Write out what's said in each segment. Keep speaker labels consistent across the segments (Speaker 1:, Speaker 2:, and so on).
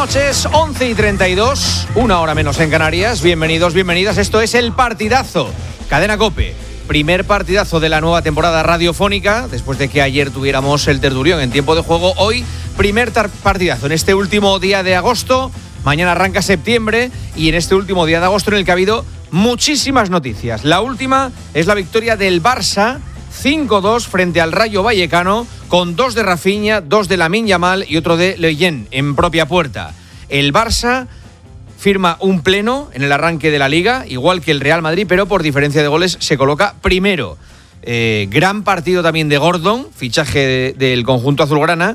Speaker 1: noches, 11:32, una hora menos en Canarias. Bienvenidos, bienvenidas. Esto es El Partidazo, Cadena COPE. Primer partidazo de la nueva temporada radiofónica, después de que ayer tuviéramos el tertulión en tiempo de juego. Hoy, primer partidazo en este último día de agosto. Mañana arranca septiembre y en este último día de agosto en el que ha habido muchísimas noticias. La última es la victoria del Barça 5-2 frente al Rayo Vallecano, con 2 de Rafinha, 2 de Lamine Yamal y otro de Leyen en propia puerta. El Barça firma un pleno en el arranque de la Liga, igual que el Real Madrid, pero por diferencia de goles se coloca primero. Gran partido también de Gordon, fichaje del conjunto azulgrana,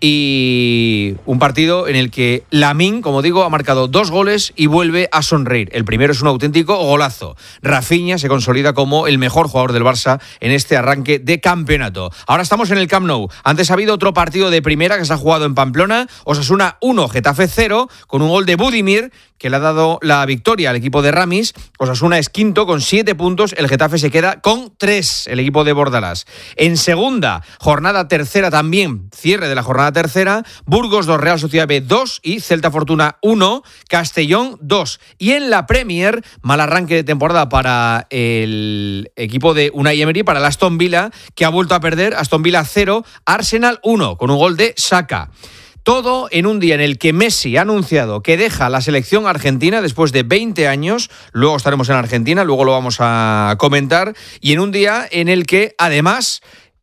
Speaker 1: y un partido en el que Lamine, como digo, ha marcado 2 goles y vuelve a sonreír. El primero es un auténtico golazo. Rafinha se consolida como el mejor jugador del Barça en este arranque de campeonato. Ahora estamos en el Camp Nou. Antes ha habido otro partido de primera que se ha jugado en Pamplona. Osasuna 1, Getafe 0, con un gol de Budimir, que le ha dado la victoria al equipo de Ramis. Osasuna es quinto con 7 puntos, el Getafe se queda con 3, el equipo de Bordalás. En segunda, jornada tercera también, cierre de la jornada tercera, Burgos 2, Real Sociedad B 2 y Celta Fortuna 1, Castellón 2. Y en la Premier, mal arranque de temporada para el equipo de Unai Emery, para el Aston Villa, que ha vuelto a perder. Aston Villa 0, Arsenal 1, con un gol de Saka. Todo en un día en el que Messi ha anunciado que deja la selección argentina después de 20 años. Luego estaremos en Argentina, luego lo vamos a comentar. Y en un día en el que, además,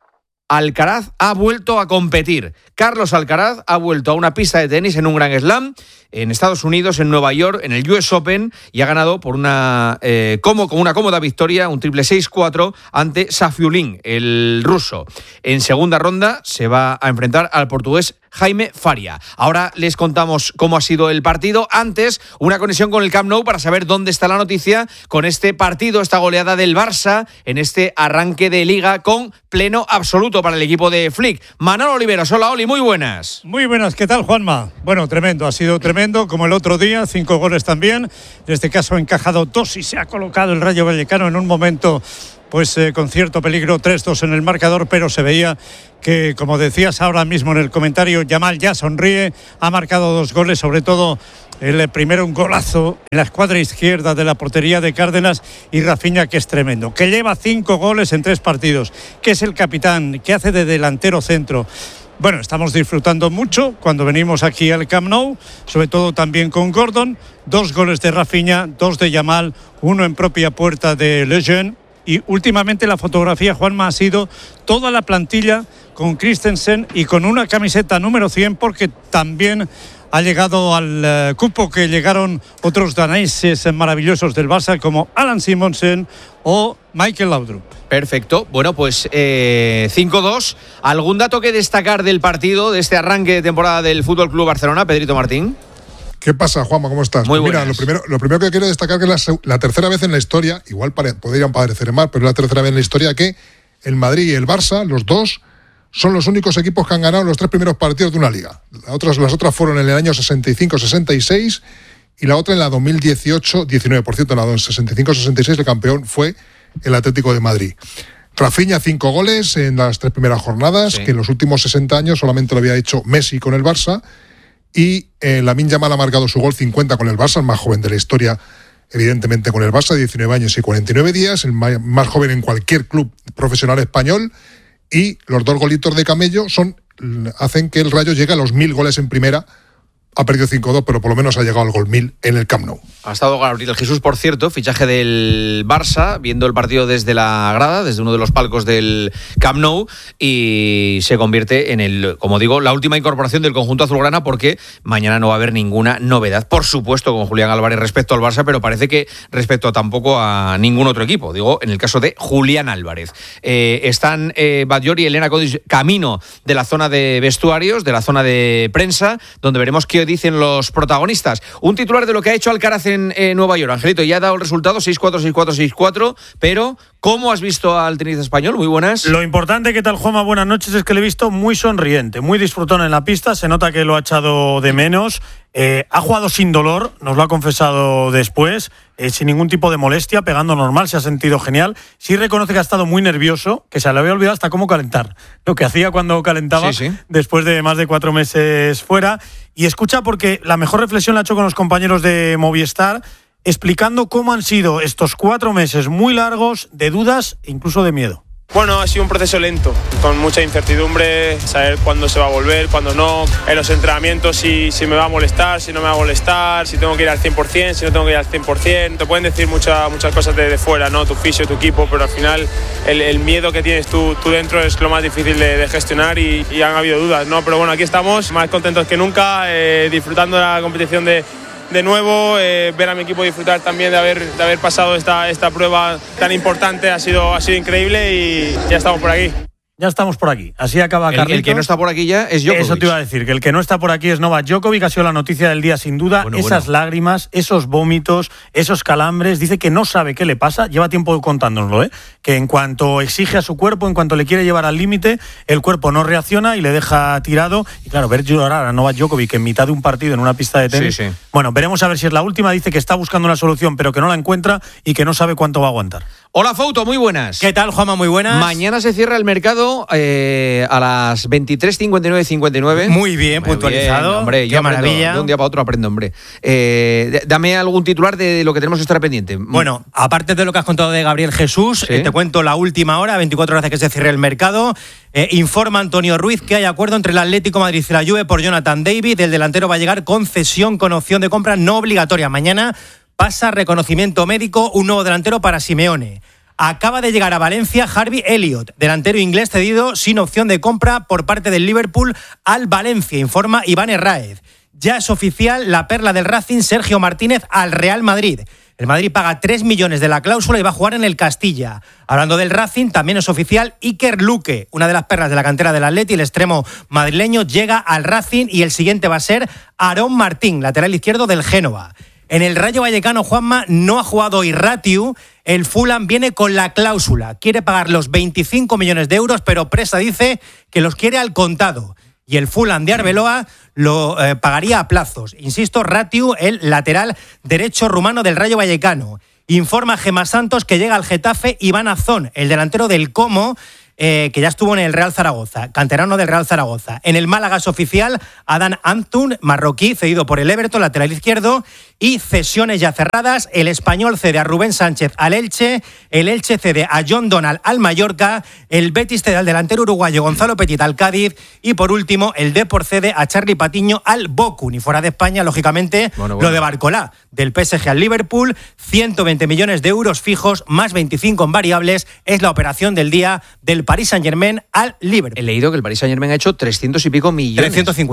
Speaker 1: Alcaraz ha vuelto a competir. Carlos Alcaraz ha vuelto a una pista de tenis en un Grand Slam en Estados Unidos, en Nueva York, en el US Open, y ha ganado por con una cómoda victoria, un triple 6-4 ante Safiullin, el ruso. En segunda ronda se va a enfrentar al portugués Jaime Faria. Ahora les contamos cómo ha sido el partido. Antes, una conexión con el Camp Nou para saber dónde está la noticia con este partido, esta goleada del Barça en este arranque de Liga con pleno absoluto para el equipo de Flick. Manolo Oliveros, hola Oli, muy buenas.
Speaker 2: Muy buenas, ¿qué tal, Juanma? Bueno, tremendo, ha sido tremendo, como el otro día, 5 goles también. En este caso ha encajado 2 y se ha colocado el Rayo Vallecano en un momento con cierto peligro, 3-2 en el marcador, pero se veía que, como decías ahora mismo en el comentario, Yamal ya sonríe, ha marcado 2 goles, sobre todo el primero un golazo en la escuadra izquierda de la portería de Cárdenas, y Rafinha, que es tremendo, que lleva 5 goles en 3 partidos, que es el capitán, que hace de delantero centro. Bueno, estamos disfrutando mucho cuando venimos aquí al Camp Nou, sobre todo también con Gordon. 2 goles de Rafinha, 2 de Yamal, 1 en propia puerta de Lejeune. Y últimamente la fotografía, Juanma, ha sido toda la plantilla con Christensen y con una camiseta número 100, porque también ha llegado al cupo que llegaron otros daneses maravillosos del Barça, como Alan Simonsen o Michael Laudrup.
Speaker 1: Perfecto. Bueno, pues 5-2. ¿Algún dato que destacar del partido, de este arranque de temporada del Fútbol Club Barcelona, Pedrito Martín?
Speaker 3: ¿Qué pasa, Juanma? ¿Cómo estás?
Speaker 1: Muy
Speaker 3: pues mira,
Speaker 1: buenas.
Speaker 3: lo primero que quiero destacar que es la tercera vez en la historia, igual podrían parecer mal, pero es la tercera vez en la historia que el Madrid y el Barça, los dos, son los únicos equipos que han ganado los 3 primeros partidos de una liga. Las otras fueron en el año 65-66 y la otra en la 2018-19. Por cierto, en la 65-66 el campeón fue el Atlético de Madrid. Rafinha, 5 goles en las 3 primeras jornadas, sí, que en los últimos 60 años solamente lo había hecho Messi con el Barça. Y Lamine Yamal ha marcado su gol 50 con el Barça, el más joven de la historia, evidentemente con el Barça, 19 años y 49 días, el más joven en cualquier club profesional español, y los 2 golitos de Camello hacen que el Rayo llegue a los 1000 goles en primera. Ha perdido 5-2, pero por lo menos ha llegado al gol 1000 en el Camp Nou.
Speaker 1: Ha estado Gabriel Jesús, por cierto, fichaje del Barça, viendo el partido desde la grada, desde uno de los palcos del Camp Nou, y se convierte en como digo, la última incorporación del conjunto azulgrana, porque mañana no va a haber ninguna novedad, por supuesto, con Julián Álvarez respecto al Barça, pero parece que respecto tampoco a ningún otro equipo, digo, en el caso de Julián Álvarez. Están Batllor y Elena Codis camino de la zona de vestuarios, de la zona de prensa, donde veremos qué dicen los protagonistas. Un titular de lo que ha hecho Alcaraz en Nueva York. Angelito, ya ha dado el resultado, 6-4, 6-4, 6-4, pero ¿cómo has visto al tenista español? Muy buenas.
Speaker 2: Lo importante, ¿qué tal, Juanma? Buenas noches, es que le he visto muy sonriente, muy disfrutón en la pista, se nota que lo ha echado de menos. Ha jugado sin dolor, nos lo ha confesado después, sin ningún tipo de molestia, pegando normal, se ha sentido genial. Sí reconoce que ha estado muy nervioso, que se le había olvidado hasta cómo calentar, lo que hacía cuando calentaba, después de más de 4 meses fuera.
Speaker 4: Y escucha, porque la mejor reflexión la ha hecho con los compañeros de Movistar, explicando cómo han sido estos 4 meses muy largos de dudas e incluso de miedo.
Speaker 5: Bueno, ha sido un proceso lento, con mucha incertidumbre, saber cuándo se va a volver, cuándo no, en los entrenamientos si me va a molestar, si no me va a molestar, si tengo que ir al 100%, si no tengo que ir al 100%. Te pueden decir muchas cosas de fuera, ¿no? Tu fisio, tu equipo, pero al final el miedo que tienes tú dentro es lo más difícil de gestionar y han habido dudas, ¿no? Pero bueno, aquí estamos, más contentos que nunca, disfrutando de la competición de nuevo, ver a mi equipo disfrutar también de haber pasado esta prueba tan importante ha sido increíble y ya estamos por aquí.
Speaker 4: Ya estamos por aquí. Así acaba Carlitos.
Speaker 1: El que no está por aquí ya es Djokovic.
Speaker 4: Eso te iba a decir, que el que no está por aquí es Novak Djokovic. Ha sido la noticia del día sin duda. Esas lágrimas, esos vómitos, esos calambres. Dice que no sabe qué le pasa. Lleva tiempo contándonoslo, que en cuanto exige a su cuerpo, en cuanto le quiere llevar al límite, el cuerpo no reacciona y le deja tirado. Y claro, ver llorar a Novak Djokovic en mitad de un partido en una pista de tenis. Sí. Bueno, veremos a ver si es la última. Dice que está buscando una solución, pero que no la encuentra y que no sabe cuánto va a aguantar.
Speaker 1: Hola, Fouto, muy buenas.
Speaker 6: ¿Qué tal, Juanma? Muy buenas.
Speaker 1: Mañana se cierra el mercado a las 23:59.
Speaker 6: Muy bien, puntualizado.
Speaker 1: Bien, hombre,
Speaker 6: qué maravilla.
Speaker 1: De un día para otro aprendo, hombre. Dame algún titular de lo que tenemos que estar pendiente.
Speaker 6: Bueno, aparte de lo que has contado de Gabriel Jesús, ¿sí? Te cuento la última hora, 24 horas de que se cierre el mercado. Informa Antonio Ruiz que hay acuerdo entre el Atlético de Madrid y la Juve por Jonathan David. El delantero va a llegar con cesión con opción de compra no obligatoria. Mañana pasa reconocimiento médico un nuevo delantero para Simeone. Acaba de llegar a Valencia Harvey Elliott, delantero inglés cedido sin opción de compra por parte del Liverpool al Valencia, informa Iván Herráez. Ya es oficial la perla del Racing, Sergio Martínez, al Real Madrid. El Madrid paga 3 millones de la cláusula y va a jugar en el Castilla. Hablando del Racing, también es oficial Iker Luque, una de las perlas de la cantera del Atleti, el extremo madrileño, llega al Racing y el siguiente va a ser Aarón Martín, lateral izquierdo del Génova. En el Rayo Vallecano, Juanma, no ha jugado hoy Ratiu. El Fulham viene con la cláusula. Quiere pagar los 25 millones de euros, pero Presa dice que los quiere al contado. Y el Fulham de Arbeloa lo pagaría a plazos. Insisto, Ratiu, el lateral derecho rumano del Rayo Vallecano. Informa Gemma Santos que llega al Getafe Iván Azón, el delantero del Como, que ya estuvo en el Real Zaragoza, canterano del Real Zaragoza. En el Málaga es oficial Adán Antun, marroquí, cedido por el Everton, lateral izquierdo, y cesiones ya cerradas. El Español cede a Rubén Sánchez al Elche, el Elche cede a John Donald al Mallorca, el Betis cede al delantero uruguayo Gonzalo Petit al Cádiz, y por último el Depor cede a Charly Patiño al Bochum. Y fuera de España, lógicamente, lo de Barcolá, del PSG al Liverpool, 120 millones de euros fijos, más 25 en variables, es la operación del día del Paris Saint-Germain al Liverpool.
Speaker 1: He leído que el Paris Saint-Germain ha hecho 300 y pico millones.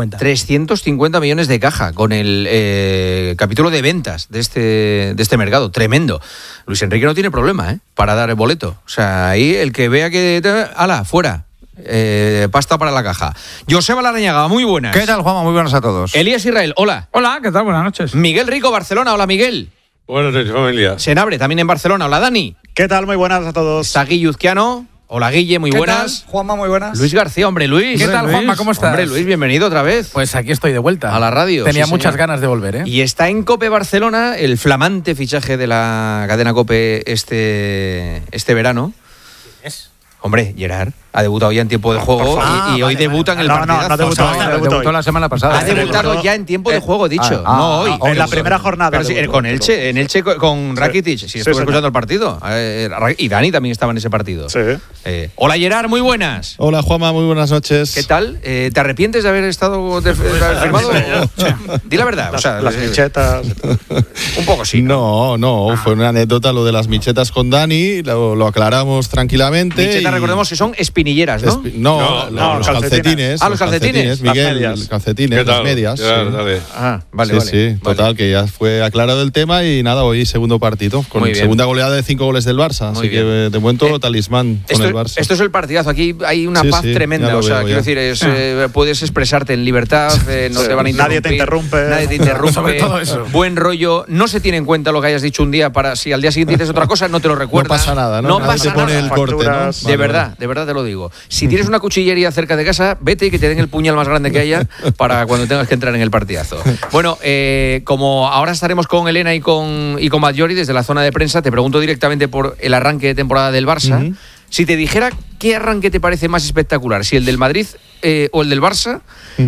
Speaker 1: 350 millones de caja con el capítulo de ventas de este mercado. Tremendo. Luis Enrique no tiene problema para dar el boleto. O sea, ahí el que vea que... ¡Hala! ¡Fuera! Pasta para la caja. Joseba Larrañaga, muy buenas.
Speaker 7: ¿Qué tal, Juanma? Muy buenas a todos.
Speaker 1: Elías Israel, hola.
Speaker 7: Hola, ¿qué tal? Buenas noches.
Speaker 1: Miguel Rico, Barcelona, hola Miguel.
Speaker 8: Buenas noches, familia.
Speaker 1: Senabre, también en Barcelona, hola Dani.
Speaker 9: ¿Qué tal? Muy buenas a todos.
Speaker 1: Sagui Yuzquiano. Hola Guille, muy buenas.
Speaker 9: Tal? Juanma, muy buenas.
Speaker 1: Luis García, hombre Luis.
Speaker 7: ¿Qué tal, Juanma? ¿Cómo estás?
Speaker 1: Hombre Luis, bienvenido otra vez.
Speaker 7: Pues aquí estoy de vuelta.
Speaker 1: A la radio.
Speaker 7: Tenía
Speaker 1: sí,
Speaker 7: muchas
Speaker 1: señor.
Speaker 7: ganas de volver,
Speaker 1: Y está en COPE Barcelona el flamante fichaje de la cadena COPE este verano.
Speaker 7: ¿Es?
Speaker 1: Hombre, Gerard ha debutado ya en tiempo de juego y hoy debuta en el partidazo.
Speaker 9: No
Speaker 7: debutó la semana pasada.
Speaker 1: Ha debutado ya en tiempo de juego, dicho. No hoy.
Speaker 9: En la primera jornada.
Speaker 1: Pero sí, con Elche con Rakitic. Sí, estuve escuchando el partido. Y Dani también estaba en ese partido.
Speaker 9: Sí.
Speaker 1: Hola Gerard, muy buenas.
Speaker 8: Hola Juanma, muy buenas noches.
Speaker 1: ¿Qué tal? ¿Te arrepientes de haber estado de haber firmado? Di la verdad.
Speaker 9: Las michetas.
Speaker 1: Un poco sí.
Speaker 8: No, fue una anécdota lo de las michetas con Dani, lo aclaramos tranquilamente.
Speaker 1: Michetas, recordemos que son espinilleras, ¿no?
Speaker 8: Los calcetines.
Speaker 1: Los calcetines.
Speaker 8: Miguel,
Speaker 9: las
Speaker 8: calcetines, las medias. Dale.
Speaker 1: Vale.
Speaker 8: Sí, total, que ya fue aclarado el tema y nada, hoy segundo partido, con segunda goleada de 5 goles del Barça. Así que de momento talismán con el Barça.
Speaker 1: Esto es el partidazo, aquí hay una paz tremenda. O sea, quiero decir, puedes expresarte en libertad, no te van a interrumpir.
Speaker 9: Nadie te interrumpe.
Speaker 7: Sobre todo eso.
Speaker 1: Buen rollo, no se tiene en cuenta lo que hayas dicho un día para si al día siguiente dices otra cosa, no te lo recuerdas.
Speaker 8: No pasa nada, ¿no?
Speaker 1: No pasa
Speaker 8: pone
Speaker 1: nada.
Speaker 8: el corte, ¿no?
Speaker 1: De verdad te lo digo. Si tienes una cuchillería cerca de casa, vete y que te den el puñal más grande que haya para cuando tengas que entrar en el partidazo. Bueno, como ahora estaremos con Elena y con Batllori desde la zona de prensa, te pregunto directamente por el arranque de temporada del Barça. Si te dijera qué arranque te parece más espectacular, si el del Madrid o el del Barça,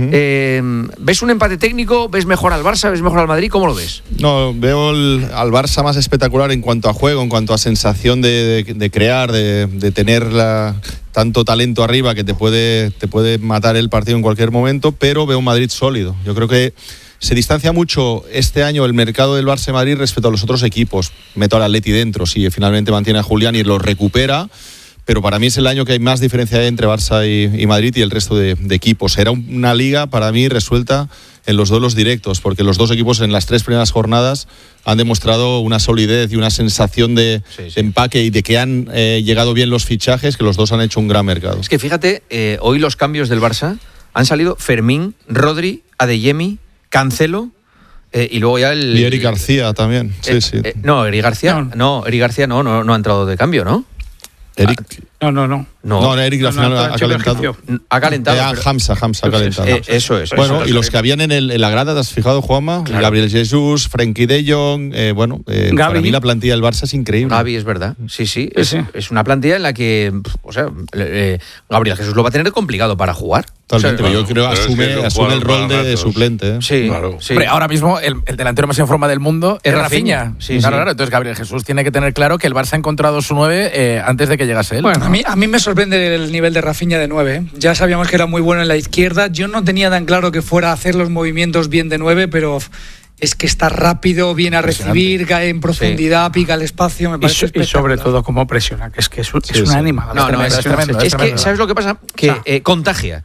Speaker 1: ¿ves un empate técnico? ¿Ves mejor al Barça? ¿Ves mejor al Madrid? ¿Cómo lo ves?
Speaker 8: No, veo al Barça más espectacular en cuanto a juego, en cuanto a sensación de crear, de tener tanto talento arriba que te puede matar el partido en cualquier momento, pero veo un Madrid sólido. Yo creo que se distancia mucho este año el mercado del Barça Madrid respecto a los otros equipos. Meto al Atleti dentro, si finalmente mantiene a Julián y lo recupera, pero para mí es el año que hay más diferencia entre Barça y Madrid y el resto de equipos. Era una liga para mí resuelta en los duelos directos, porque los dos equipos en las 3 primeras jornadas han demostrado una solidez y una sensación de empaque y de que han llegado bien los fichajes, que los dos han hecho un gran mercado.
Speaker 1: Es que fíjate, hoy los cambios del Barça han salido Fermín, Rodri, Adeyemi, Cancelo y luego ya
Speaker 8: y Eric García también.
Speaker 1: No, Eric García no ha entrado de cambio, ¿no?
Speaker 8: Eric.
Speaker 9: No,
Speaker 8: Eric al final ha calentado.
Speaker 1: Ha calentado.
Speaker 8: Hamza ha calentado.
Speaker 1: Eso es.
Speaker 8: Bueno, y los que habían en la grada, ¿te has fijado, Juanma? Claro. Gabriel Jesús, Frenkie de Jong, para mí la plantilla del Barça es increíble.
Speaker 1: Gavi, es verdad. Sí. Es una plantilla en la que, Gabriel Jesús lo va a tener complicado para jugar.
Speaker 8: Totalmente, yo creo que asume el rol de suplente.
Speaker 1: Sí,
Speaker 7: claro. Hombre, ahora mismo el delantero más en forma del mundo es Rafinha. Claro. Entonces Gabriel Jesús tiene que tener claro que el Barça ha encontrado su 9 antes de que llegase él.
Speaker 10: Bueno, a mí me sorprende el nivel de Rafinha de 9. Ya sabíamos que era muy bueno en la izquierda. Yo no tenía tan claro que fuera a hacer los movimientos bien de 9, pero es que está rápido, viene a recibir, cae en profundidad, pica el espacio, me parece
Speaker 9: y sobre todo cómo presiona, que es una animada.
Speaker 1: Es tremendo. Es que, ¿sabes lo que pasa? Que contagia.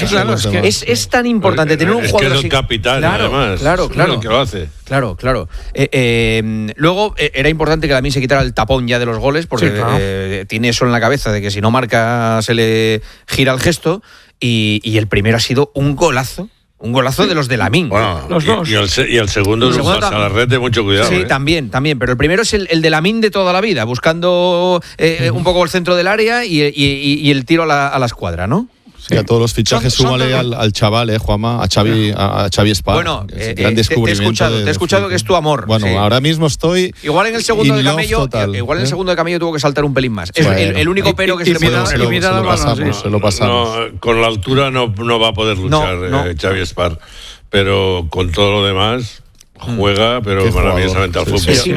Speaker 1: Es tan importante tener un jugador así.
Speaker 11: Es que es el capitán, además.
Speaker 1: Claro.
Speaker 11: El que lo hace.
Speaker 1: Claro. Luego era importante que Lamine se quitara el tapón ya de los goles, porque tiene eso en la cabeza de que si no marca se le gira el gesto, y el primero ha sido un golazo. Un golazo de los de Lamine.
Speaker 11: Bueno, los dos. Y el segundo es un pase a la red de mucho cuidado.
Speaker 1: Sí, también. Pero el primero es el de Lamine de toda la vida, buscando un poco el centro del área y el tiro a la escuadra, ¿no?
Speaker 8: Sí. Y a todos los fichajes súmale al chaval, Juanma, a Xavi Espar.
Speaker 1: Bueno,
Speaker 8: gran descubrimiento.
Speaker 1: Te he escuchado que es tu amor.
Speaker 8: Bueno, ahora mismo estoy.
Speaker 1: Igual en el segundo de camello. El segundo de camello tuvo que saltar un pelín más. Es el único pero que se le puede
Speaker 8: dar. Se lo pasamos.
Speaker 11: Con la altura no va a poder luchar Xavi Espar, pero con todo lo demás juega, pero maravillosamente al fútbol.